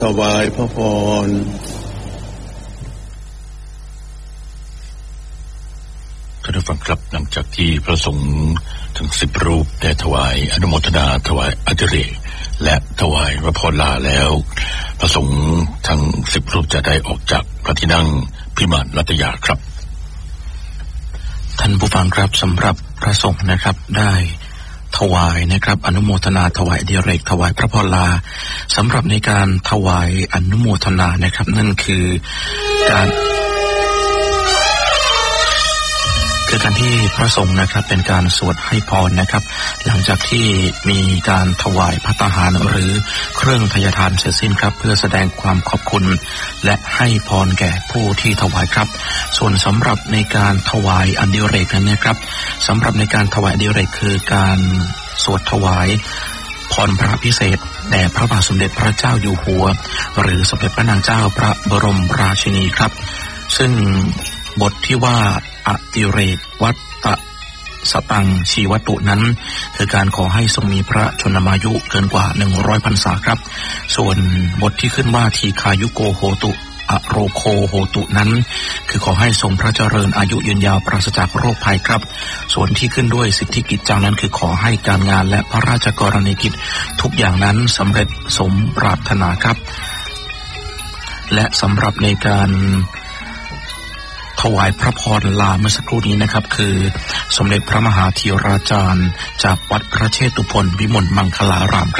ถวายพระพรท่านผู้ฟังครับหลังจากที่พระสงฆ์ทั้ง10 รูปได้ถวายอนุโมทนาถวายอดิเรกและถวายพระพรลาแล้วพระสงฆ์ทั้ง10 รูปจะได้ออกจากพระที่นั่งพิมานรัตยาครับท่านผู้ฟังครับสำหรับพระสงฆ์นะครับได้ถวายนะครับอนุโมทนาถวายอดิเรกถวายพระพรลาสำหรับในการถวายอนุโมทนานะครับนั่นคือการที่พระสงฆ์นะครับเป็นการสวดให้พรนะครับหลังจากที่มีการถวายภัตตาหารหรือเครื่องทายทานเสร็จสิ้นครับเพื่อแสดงความขอบคุณและให้พรแก่ผู้ที่ถวายครับส่วนสำหรับในการถวายอดิเรกนั้นนะครับสำหรับในการถวายอดิเรกคือการสวดถวายพรพระพิเศษแด่พระบาทสมเด็จพระเจ้าอยู่หัวหรือสมเด็จพระนางเจ้าพระบรมราชินีครับซึ่งบทที่ว่าอดิเรกวัตตสตังชีวตุนั้นคือการขอให้ทรงมีพระชนมายุเกินกว่า100 พรรษาครับส่วนบทที่ขึ้นว่าทีคายุโกโหตุอโรโคโหตุนั้นคือขอให้ทรงพระเจริญอายุยืนยาวปราศจากโรคภัยครับส่วนที่ขึ้นด้วยสิทธิกิจจังนั้นคือขอให้การงานและพระราชกรณียกิจทุกอย่างนั้นสำเร็จสมปรารถนาครับและสำหรับในการถวายพระพรลาเมื่อสักครู่นี้นะครับคือสมเด็จพระมหาธีราจารย์จากวัดพระเชตุพนวิมลมังคลารามครับ